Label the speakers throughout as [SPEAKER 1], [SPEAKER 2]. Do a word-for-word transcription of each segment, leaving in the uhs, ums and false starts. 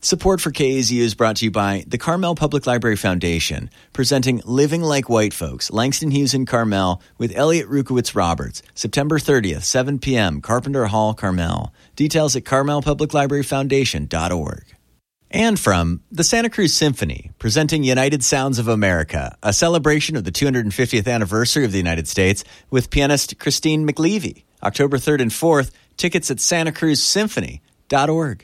[SPEAKER 1] Support for K A Z U is brought to you by the Carmel Public Library Foundation, presenting Living Like White Folks, Langston Hughes and Carmel, with Elliot Rukowitz-Roberts, September thirtieth, seven p.m., Carpenter Hall, Carmel. Details at carmel public library foundation dot org. And from the Santa Cruz Symphony, presenting United Sounds of America, a celebration of the two hundred fiftieth anniversary of the United States with pianist Christine McLeavy, October third and fourth. Tickets at santa cruz symphony dot org.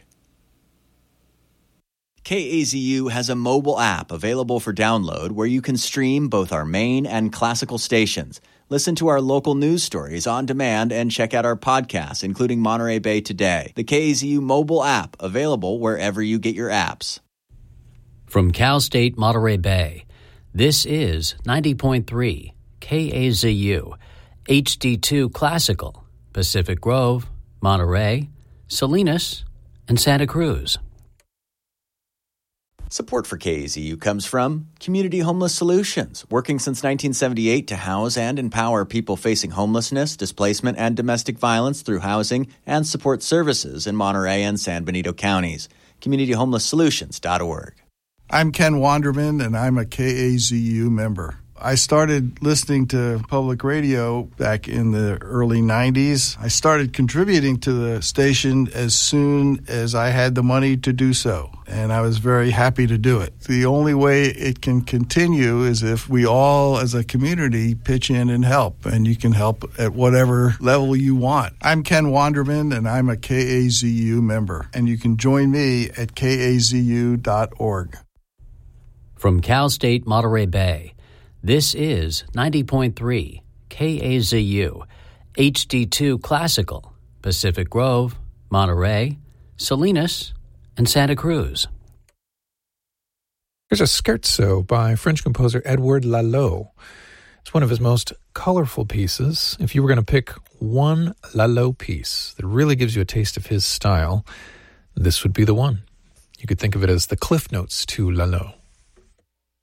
[SPEAKER 1] K A Z U has a mobile app available for download where you can stream both our main and classical stations, listen to our local news stories on demand, and check out our podcasts, including Monterey Bay Today. The K A Z U mobile app, available wherever you get your apps.
[SPEAKER 2] From Cal State Monterey Bay, this is ninety point three K A Z U, H D two Classical, Pacific Grove, Monterey, Salinas, and Santa Cruz.
[SPEAKER 1] Support for K A Z U comes from Community Homeless Solutions, working since nineteen seventy-eight to house and empower people facing homelessness, displacement, and domestic violence through housing and support services in Monterey and San Benito counties. community homeless solutions dot org.
[SPEAKER 3] I'm Ken Wanderman, and I'm a K A Z U member. I started listening to public radio back in the early nineties. I started contributing to the station as soon as I had the money to do so, and I was very happy to do it. The only way it can continue is if we all, as a community, pitch in and help, and you can help at whatever level you want. I'm Ken Wanderman, and I'm a K A Z U member, and you can join me at k a z u dot org.
[SPEAKER 2] From Cal State Monterey Bay, this is ninety point three K A Z U, H D two Classical, Pacific Grove, Monterey, Salinas, and Santa Cruz.
[SPEAKER 4] Here's a scherzo by French composer Edouard Lalo. It's one of his most colorful pieces. If you were going to pick one Lalo piece that really gives you a taste of his style, this would be the one. You could think of it as the Cliff Notes to Lalo.